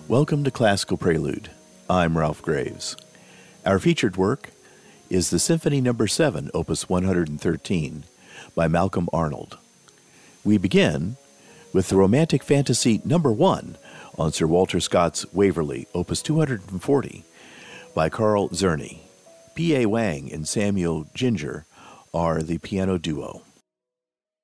Welcome to Classical Prelude. I'm Ralph Graves. Our featured work is the Symphony No. 7, Opus 113, by Malcolm Arnold. We begin with the Romantic Fantasy No. 1 on Sir Walter Scott's Waverley, Opus 240, by Carl Czerny. P.A. Wang and Samuel Ginger are the piano duo.